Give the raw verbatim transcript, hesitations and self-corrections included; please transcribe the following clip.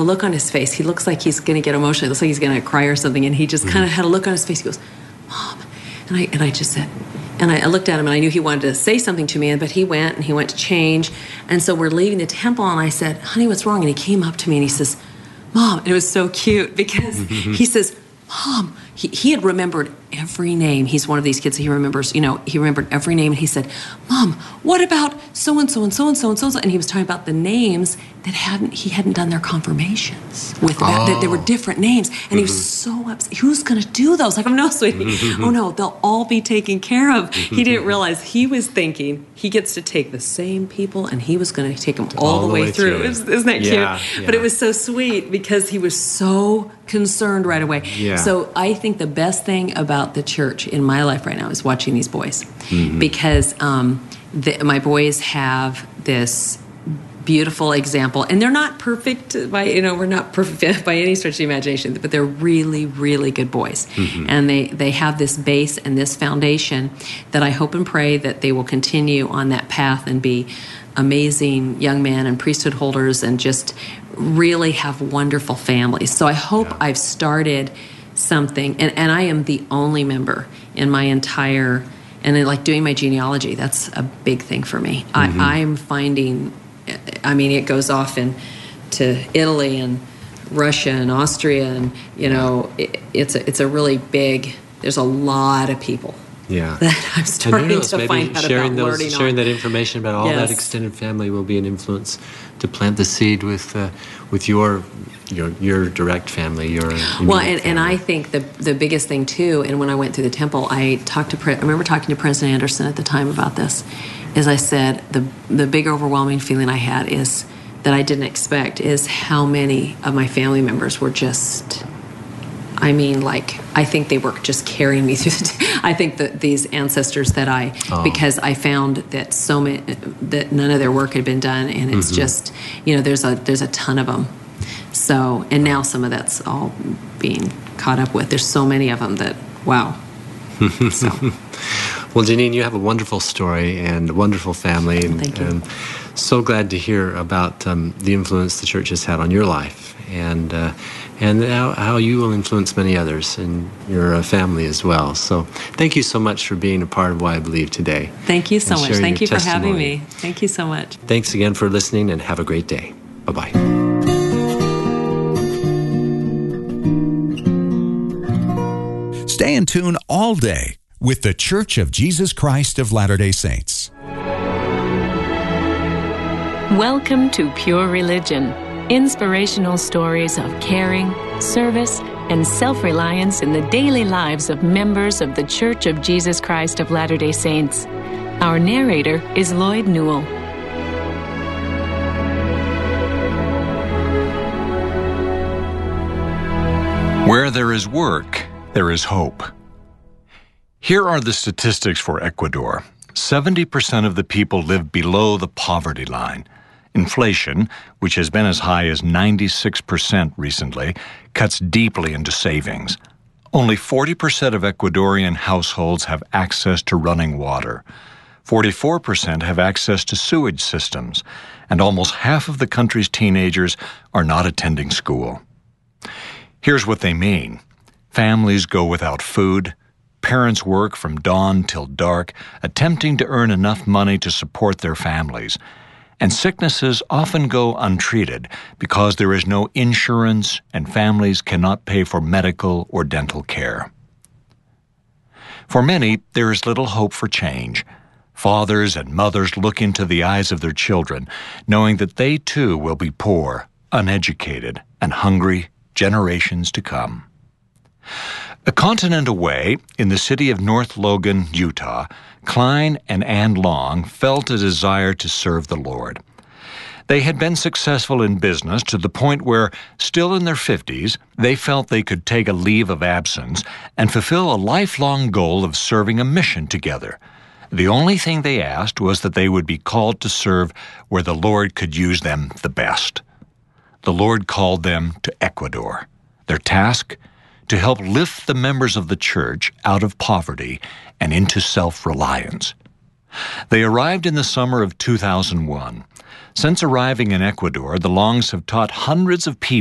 the look on his face, he looks like he's going to get emotional. It looks like he's going to cry or something. And he just mm-hmm. kind of had a look on his face. He goes, Mom. And I, and I just said, and I, I looked at him and I knew he wanted to say something to me, but he went and he went to change. And so we're leaving the temple and I said, honey, what's wrong? And he came up to me and he says, Mom, and it was so cute because he says, Mom, he, he had remembered every name. He's one of these kids, he remembers, you know, he remembered every name. And he said, Mom, what about so-and-so and so-and-so and so-and-so? And he was talking about the names that hadn't, he hadn't done their confirmations with that, oh. that there were different names. And mm-hmm. he was so upset. Who's going to do those? Like, oh, no, sweetie. Mm-hmm. Oh, no, they'll all be taken care of. Mm-hmm. He didn't realize he was thinking he gets to take the same people and he was going to take them all, all the, the way, way through. through. Isn't, isn't that cute? Yeah, yeah. But it was so sweet because he was so concerned right away. Yeah. So I think the best thing about the church in my life right now is watching these boys mm-hmm. because um, the, my boys have this beautiful example, and they're not perfect by, you know, we're not perfect by any stretch of the imagination, but they're really, really good boys. Mm-hmm. And they, they have this base and this foundation that I hope and pray that they will continue on that path and be amazing young men and priesthood holders and just really have wonderful families. So I hope yeah. I've started something, and, and I am the only member in my entire, and then like doing my genealogy, that's a big thing for me. Mm-hmm. I, I'm finding, I mean, it goes off in to Italy and Russia and Austria, and you know, it, it's a, it's a really big. There's a lot of people. Yeah, that I'm starting knows, to find out sharing about those, learning sharing on. that information about all yes. that extended family will be an influence to plant the seed with uh, with your your your direct family. Your well, and, and I think the the biggest thing too. And when I went through the temple, I talked to. I remember talking to President Anderson at the time about this. As I said, the the big overwhelming feeling I had is that I didn't expect is how many of my family members were just. I mean, like, I think they were just carrying me through the t- I think that these ancestors that I, oh. because I found that so many, that none of their work had been done, and it's mm-hmm. just, you know, there's a there's a ton of them. So, and now some of that's all being caught up with. There's so many of them that, wow. So. Well, Janine, you have a wonderful story and a wonderful family. And, Thank you. And so glad to hear about um, the influence the church has had on your life, and uh, and how, how you will influence many others in your uh, family as well. So thank you so much for being a part of Why I Believe today. Thank you so much. Thank you for testimony. having me. Thank you so much. Thanks again for listening, and have a great day. Bye-bye. Stay in tune all day with The Church of Jesus Christ of Latter-day Saints. Welcome to Pure Religion. Inspirational stories of caring, service, and self-reliance in the daily lives of members of The Church of Jesus Christ of Latter-day Saints. Our narrator is Lloyd Newell. Where there is work, there is hope. Here are the statistics for Ecuador. seventy percent of the people live below the poverty line. Inflation, which has been as high as ninety-six percent recently, cuts deeply into savings. Only forty percent of Ecuadorian households have access to running water. forty-four percent have access to sewage systems, and almost half of the country's teenagers are not attending school. Here's what they mean. Families go without food. Parents work from dawn till dark, attempting to earn enough money to support their families. And sicknesses often go untreated because there is no insurance and families cannot pay for medical or dental care. For many, there is little hope for change. Fathers and mothers look into the eyes of their children, knowing that they too will be poor, uneducated, and hungry generations to come. A continent away, in the city of North Logan, Utah, Klein and Ann Long felt a desire to serve the Lord. They had been successful in business to the point where, still in their fifties, they felt they could take a leave of absence and fulfill a lifelong goal of serving a mission together. The only thing they asked was that they would be called to serve where the Lord could use them the best. The Lord called them to Ecuador. Their task? To help lift the members of the church out of poverty and into self-reliance. They arrived in the summer of two thousand one. Since arriving in Ecuador, the Longs have taught hundreds of people